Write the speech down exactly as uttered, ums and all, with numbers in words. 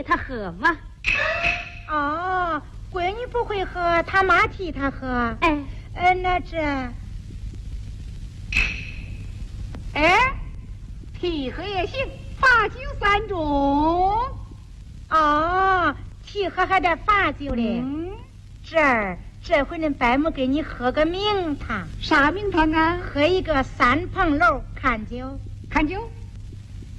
他喝吗？ 哦，闺女不会喝，他妈替他喝。 哎， 呃，那这， 哎，替喝也行，罚酒三盅。 哦，替喝还得罚酒嘞。 嗯， 这儿这回恁伯母给你喝个名堂。 啥名堂啊？ 喝一个三棚楼看酒。 看酒。